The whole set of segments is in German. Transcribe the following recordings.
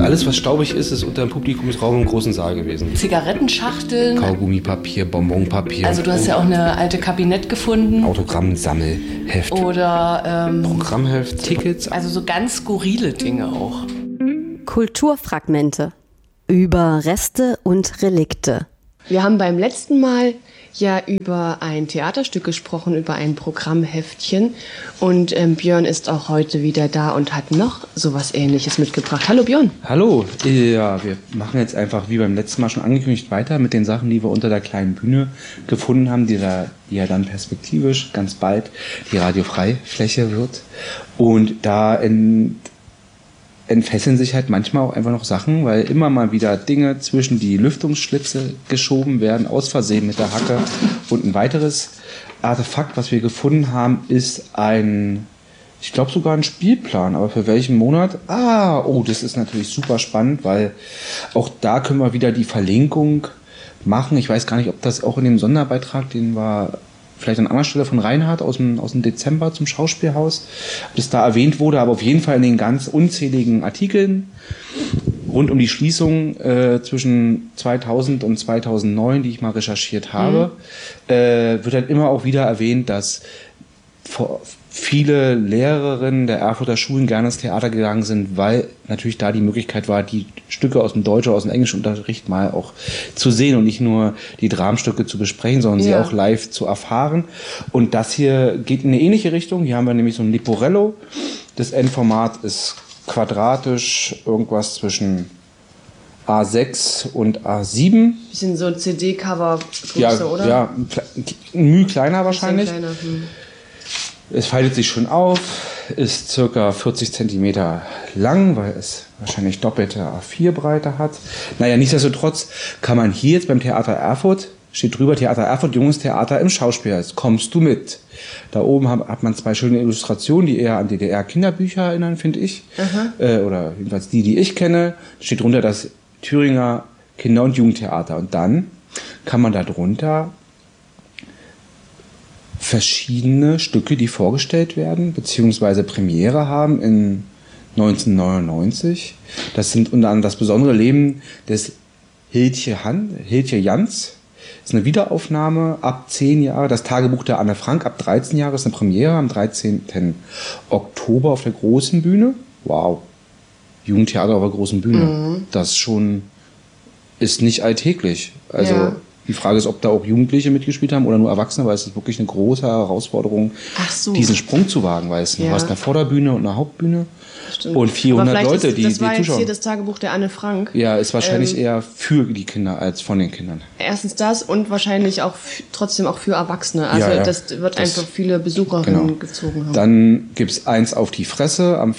alles, was staubig ist, ist unter dem Publikumsraum im großen Saal gewesen. Zigarettenschachteln. Kaugummipapier, Bonbonpapier. Also du hast ja auch eine alte Kabinett gefunden. Autogrammsammelheft. Oder Programmheft, Tickets. Also so ganz skurrile Dinge auch. Kulturfragmente. Überreste und Relikte. Wir haben beim letzten Mal ja über ein Theaterstück gesprochen, über ein Programmheftchen. Und Björn ist auch heute wieder da und hat noch sowas Ähnliches mitgebracht. Hallo Björn. Hallo. Ja, wir machen jetzt einfach wie beim letzten Mal schon angekündigt weiter mit den Sachen, die wir unter der kleinen Bühne gefunden haben, die ja dann perspektivisch ganz bald die Radiofreifläche wird. Und da entfesseln sich halt manchmal auch einfach noch Sachen, weil immer mal wieder Dinge zwischen die Lüftungsschlitze geschoben werden, aus Versehen mit der Hacke. Und ein weiteres Artefakt, was wir gefunden haben, ist ich glaube sogar ein Spielplan, aber für welchen Monat? Das ist natürlich super spannend, weil auch da können wir wieder die Verlinkung machen. Ich weiß gar nicht, ob das auch in dem Sonderbeitrag, den war vielleicht an anderer Stelle von Reinhard aus dem Dezember zum Schauspielhaus, ob das da erwähnt wurde, aber auf jeden Fall in den ganz unzähligen Artikeln rund um die Schließung zwischen 2000 und 2009, die ich mal recherchiert habe, wird halt immer auch wieder erwähnt, dass viele Lehrerinnen der Erfurter Schulen gerne ins Theater gegangen sind, weil natürlich da die Möglichkeit war, die Stücke aus dem Deutsch- oder aus dem Englischunterricht mal auch zu sehen und nicht nur die Dramenstücke zu besprechen, sondern sie auch live zu erfahren. Und das hier geht in eine ähnliche Richtung. Hier haben wir nämlich so ein Leporello. Das Endformat ist quadratisch, irgendwas zwischen A6 und A7. Bisschen so CD-Cover-Größe, oder? Ja, Mühe kleiner wahrscheinlich. Kleiner, Es faltet sich schon auf, ist circa 40 Zentimeter lang, weil es wahrscheinlich doppelte A4-Breite hat. Naja, nichtsdestotrotz kann man hier jetzt beim Theater Erfurt, steht drüber Theater Erfurt, Junges Theater im Schauspielhaus. Kommst du mit? Da oben hat man zwei schöne Illustrationen, die eher an DDR-Kinderbücher erinnern, finde ich. Oder jedenfalls die ich kenne. Steht drunter das Thüringer Kinder- und Jugendtheater. Und dann kann man da drunter verschiedene Stücke, die vorgestellt werden, beziehungsweise Premiere haben in 1999. Das sind unter anderem das besondere Leben des Hiltje Jans. Das ist eine Wiederaufnahme ab 10 Jahre. Das Tagebuch der Anne Frank ab 13 Jahre ist eine Premiere am 13. Oktober auf der großen Bühne. Wow. Jugendtheater auf der großen Bühne. Das schon ist nicht alltäglich. Also die Frage ist, ob da auch Jugendliche mitgespielt haben oder nur Erwachsene, weil es ist wirklich eine große Herausforderung, diesen Sprung zu wagen, weil du hast eine Vorderbühne und eine Hauptbüne. Stimmt. Und 400 Leute, die das war jetzt zuschauen. hier das Tagebuch der Anne Frank. Ja, ist wahrscheinlich eher für die Kinder als von den Kindern. Erstens das und wahrscheinlich auch trotzdem auch für Erwachsene. Also das wird einfach viele Besucherinnen gezogen haben. Dann gibt's eins auf die Fresse am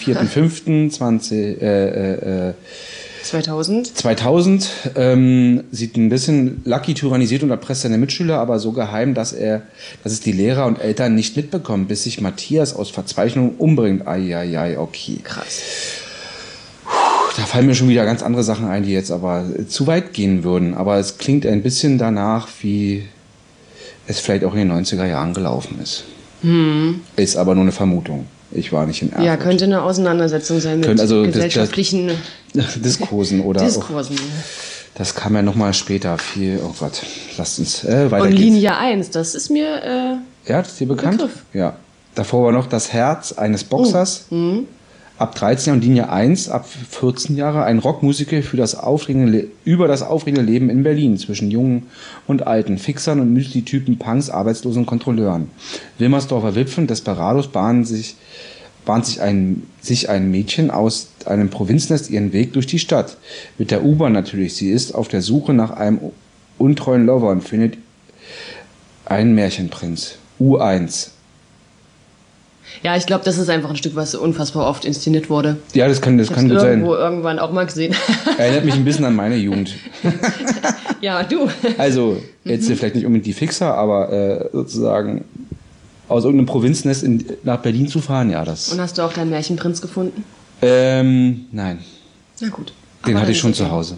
4.5.2000. Sieht ein bisschen Lucky tyrannisiert und erpresst seine Mitschüler, aber so geheim, dass es die Lehrer und Eltern nicht mitbekommen, bis sich Matthias aus Verzweiflung umbringt. Ai, okay. Krass. Da fallen mir schon wieder ganz andere Sachen ein, die jetzt aber zu weit gehen würden. Aber es klingt ein bisschen danach, wie es vielleicht auch in den 90er Jahren gelaufen ist. Ist aber nur eine Vermutung. Ich war nicht in Erfurt. Ja, könnte eine Auseinandersetzung sein mit gesellschaftlichen Diskursen oder Diskursen. Das kam ja nochmal später viel. Oh Gott, lasst uns weiter. Und Linie 1, das ist mir ja, das ist dir bekannt? Begriff. Ja. Davor war noch das Herz eines Boxers. Ab 13 Jahren und Linie 1 ab 14 Jahre ein Rockmusiker über das aufregende Leben in Berlin zwischen Jungen und Alten, Fixern und Müsli-Typen, Punks, Arbeitslosen und Kontrolleuren. Wilmersdorfer Witwen, Desperados bahnt sich ein Mädchen aus einem Provinznest ihren Weg durch die Stadt. Mit der U-Bahn natürlich. Sie ist auf der Suche nach einem untreuen Lover und findet einen Märchenprinz. U1. Ja, ich glaube, das ist einfach ein Stück, was unfassbar oft inszeniert wurde. Ja, das kann gut sein. Irgendwann auch mal gesehen. Erinnert mich ein bisschen an meine Jugend. Ja, du. Also, jetzt vielleicht nicht unbedingt die Fixer, aber sozusagen aus irgendeinem Provinznest nach Berlin zu fahren, ja, das... Und hast du auch deinen Märchenprinz gefunden? Nein. Na gut. Den hatte ich schon zu Hause.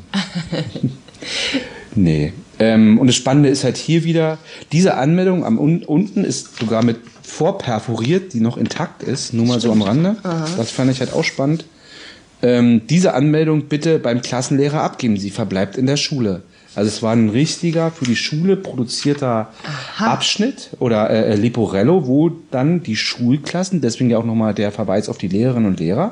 Nee. Und das Spannende ist halt hier wieder, diese Anmeldung unten ist sogar mit vorperforiert, die noch intakt ist, nur mal so am Rande. Aha. Das fand ich halt auch spannend. Diese Anmeldung bitte beim Klassenlehrer abgeben. Sie verbleibt in der Schule. Also es war ein richtiger, für die Schule produzierter Abschnitt oder Leporello, wo dann die Schulklassen, deswegen ja auch nochmal der Verweis auf die Lehrerinnen und Lehrer,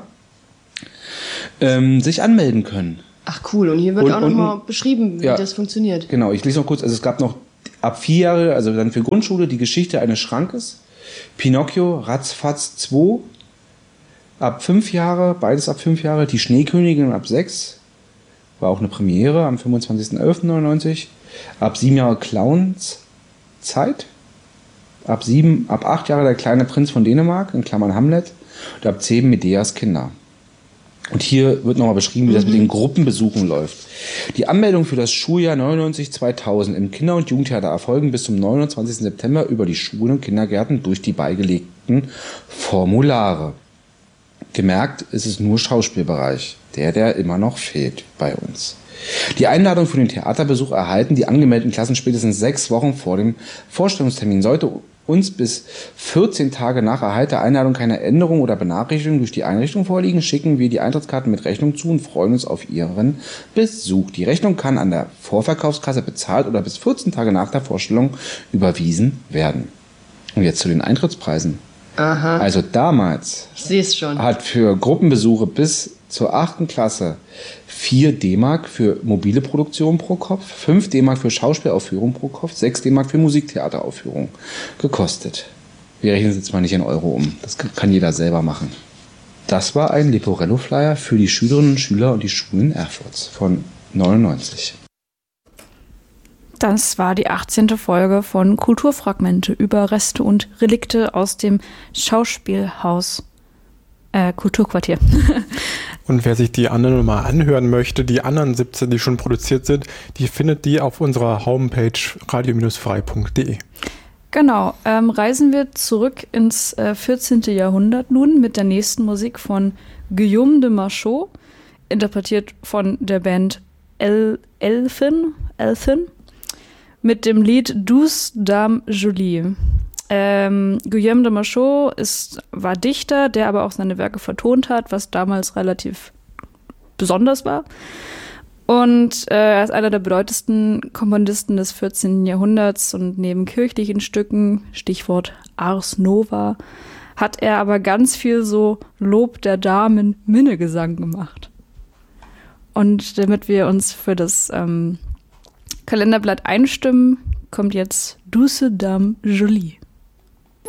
sich anmelden können. Ach cool, und hier wird auch nochmal beschrieben, wie das funktioniert. Genau, ich lese noch kurz, also es gab noch ab 4 Jahre, also dann für Grundschule, die Geschichte eines Schrankes, Pinocchio, Ratzfatz 2, ab 5 Jahre, beides ab 5 Jahre, die Schneekönigin ab 6, war auch eine Premiere am 25.11.99, ab 7 Jahre Clowns Zeit, ab 8 Jahre der kleine Prinz von Dänemark, in Klammern Hamlet, und ab 10 Medeas Kinder. Und hier wird nochmal beschrieben, wie das mit den Gruppenbesuchen läuft. Die Anmeldung für das Schuljahr 99-2000 im Kinder- und Jugendtheater erfolgen bis zum 29. September über die Schulen und Kindergärten durch die beigelegten Formulare. Gemerkt ist es nur Schauspielbereich, der immer noch fehlt bei uns. Die Einladung für den Theaterbesuch erhalten die angemeldeten Klassen spätestens 6 Wochen vor dem Vorstellungstermin. Sollte uns bis 14 Tage nach Erhalt der Einladung keine Änderung oder Benachrichtigung durch die Einrichtung vorliegen, schicken wir die Eintrittskarten mit Rechnung zu und freuen uns auf Ihren Besuch. Die Rechnung kann an der Vorverkaufskasse bezahlt oder bis 14 Tage nach der Vorstellung überwiesen werden. Und jetzt zu den Eintrittspreisen. Aha. Also damals Ich sehe es schon. hat für Gruppenbesuche bis zur 8. Klasse 4 D-Mark für mobile Produktion pro Kopf, 5 D-Mark für Schauspielaufführung pro Kopf, 6 D-Mark für Musiktheateraufführung gekostet. Wir rechnen es jetzt mal nicht in Euro um. Das kann jeder selber machen. Das war ein Leporello-Flyer für die Schülerinnen und Schüler und die Schulen Erfurts von 99. Das war die 18. Folge von Kulturfragmente über Reste und Relikte aus dem Schauspielhaus Kulturquartier. Und wer sich die anderen mal anhören möchte, die anderen 17, die schon produziert sind, die findet die auf unserer Homepage radio-frei.de. Genau, reisen wir zurück ins 14. Jahrhundert nun mit der nächsten Musik von Guillaume de Machaut, interpretiert von der Band Elfin, mit dem Lied Douce Dame Jolie. Guillaume de Machaut war Dichter, der aber auch seine Werke vertont hat, was damals relativ besonders war. Und er ist einer der bedeutendsten Komponisten des 14. Jahrhunderts und neben kirchlichen Stücken, Stichwort Ars Nova, hat er aber ganz viel so Lob der Damen Minnegesang gemacht. Und damit wir uns für das Kalenderblatt einstimmen, kommt jetzt Douce Dame Jolie.